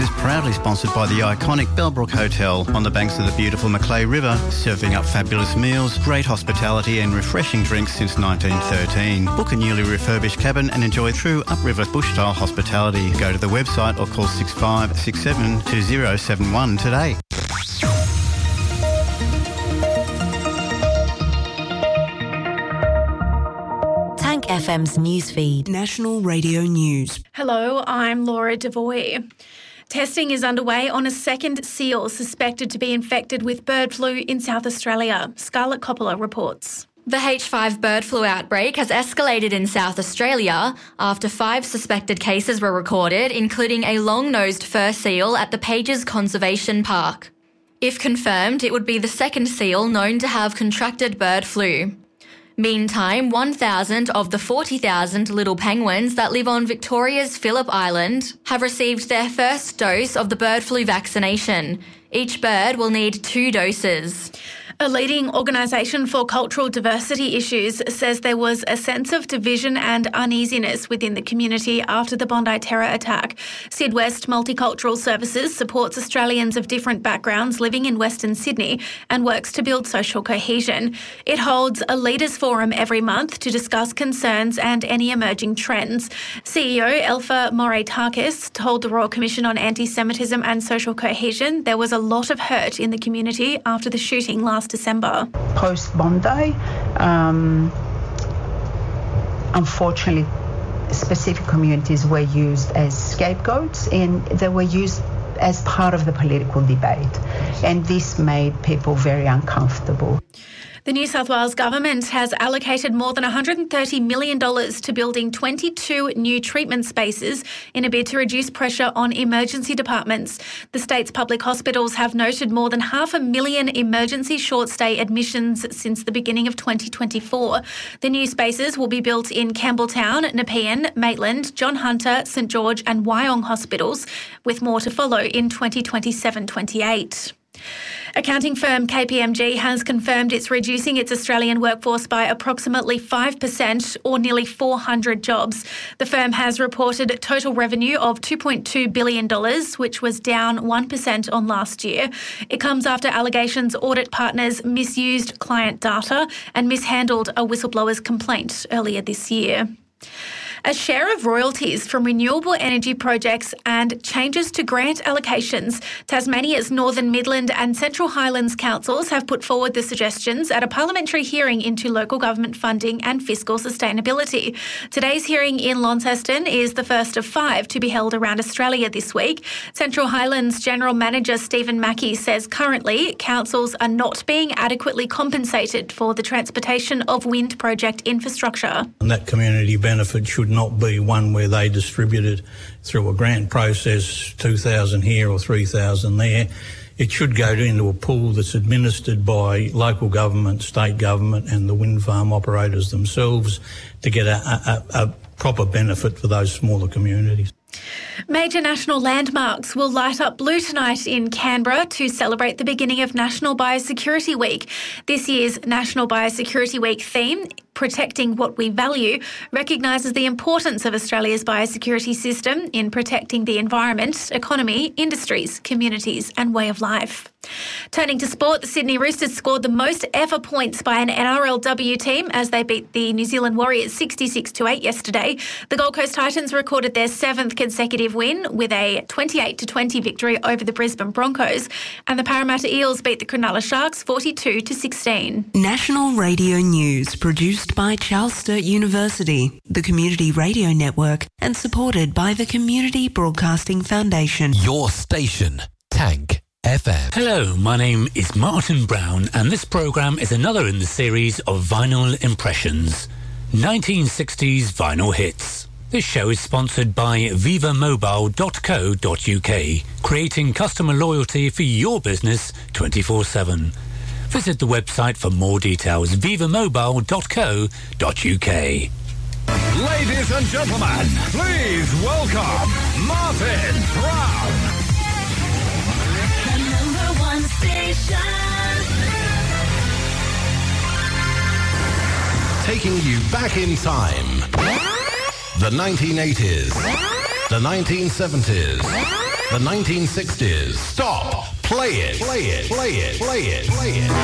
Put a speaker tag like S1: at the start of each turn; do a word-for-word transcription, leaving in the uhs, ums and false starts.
S1: is proudly sponsored by the iconic Bellbrook Hotel on the banks of the beautiful Macleay River, serving up fabulous meals, great hospitality and refreshing drinks since nineteen thirteen. Book a newly refurbished cabin and enjoy true upriver bush-style hospitality. Go to the website or call six five six seven two zero seven one today.
S2: Tank F M's newsfeed. National Radio News.
S3: Hello, I'm Laura Devoy. Testing is underway on a second seal suspected to be infected with bird flu in South Australia. Scarlett Coppola reports.
S4: The H five bird flu outbreak has escalated in South Australia after five suspected cases were recorded, including a long-nosed fur seal at the Pages Conservation Park. If confirmed, it would be the second seal known to have contracted bird flu. Meantime, one thousand of the forty thousand little penguins that live on Victoria's Phillip Island have received their first dose of the bird flu vaccination. Each bird will need two doses.
S3: A leading organisation for cultural diversity issues says there was a sense of division and uneasiness within the community after the Bondi terror attack. Syd West Multicultural Services supports Australians of different backgrounds living in Western Sydney and works to build social cohesion. It holds a leaders forum every month to discuss concerns and any emerging trends. C E O Elfa Morais-Tarkis told the Royal Commission on Anti-Semitism and Social Cohesion there was a lot of hurt in the community after the shooting last December.
S5: Post-Bondi, um, unfortunately, specific communities were used as scapegoats and they were used as part of the political debate. And this made people very uncomfortable.
S3: The New South Wales Government has allocated more than one hundred thirty million dollars to building twenty-two new treatment spaces in a bid to reduce pressure on emergency departments. The state's public hospitals have noted more than half a million emergency short-stay admissions since the beginning of twenty twenty-four. The new spaces will be built in Campbelltown, Nepean, Maitland, John Hunter, St George and Wyong hospitals, with more to follow in twenty twenty-seven twenty-eight. Accounting firm K P M G has confirmed it's reducing its Australian workforce by approximately five percent or nearly four hundred jobs. The firm has reported total revenue of two point two billion dollars, which was down one percent on last year. It comes after allegations audit partners misused client data and mishandled a whistleblower's complaint earlier this year. A share of royalties from renewable energy projects and changes to grant allocations. Tasmania's Northern Midland and Central Highlands councils have put forward the suggestions at a parliamentary hearing into local government funding and fiscal sustainability. Today's hearing in Launceston is the first of five to be held around Australia this week. Central Highlands General Manager Stephen Mackey says currently councils are not being adequately compensated for the transportation of wind project infrastructure.
S6: And that community benefit should not be one where they distribute it through a grant process, two thousand here or three thousand there. It should go into a pool that's administered by local government, state government and the wind farm operators themselves to get a, a, a proper benefit for those smaller communities.
S3: Major national landmarks will light up blue tonight in Canberra to celebrate the beginning of National Biosecurity Week. This year's National Biosecurity Week theme, Protecting What We Value, recognises the importance of Australia's biosecurity system in protecting the environment, economy, industries, communities and way of life. Turning to sport, the Sydney Roosters scored the most ever points by an N R L W team as they beat the New Zealand Warriors sixty-six to eight yesterday. The Gold Coast Titans recorded their seventh consecutive win with a twenty-eight to twenty victory over the Brisbane Broncos, and the Parramatta Eels beat the Cronulla Sharks forty-two to sixteen.
S2: National Radio News produced by Charles Sturt University, the Community Radio Network, and supported by the Community Broadcasting Foundation.
S7: Your station, Tank F M.
S8: Hello, my name is Martin Brown and this programme is another in the series of Vinyl Impressions, nineteen sixties vinyl hits. This show is sponsored by viva mobile dot co dot uk, creating customer loyalty for your business twenty-four seven. Visit the website for more details, viva mobile dot co dot uk.
S9: Ladies and gentlemen, please welcome Martin Brown.
S10: The number one station.
S9: Taking you back in time. The nineteen eighties, the nineteen seventies, The nineteen sixties. Stop. Play it. Play it. Play it. Play it. Play it.